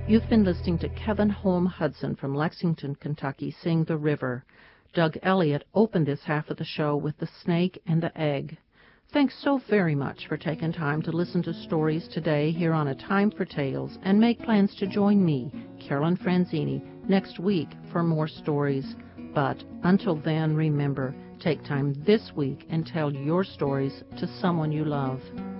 You've been listening to Kevin Holm Hudson from Lexington, Kentucky, sing The River. Doug Elliott opened this half of the show with The Snake and the Egg. Thanks so very much for taking time to listen to stories today here on A Time for Tales, and make plans to join me, Carolyn Franzini, next week for more stories. But until then, remember, take time this week and tell your stories to someone you love.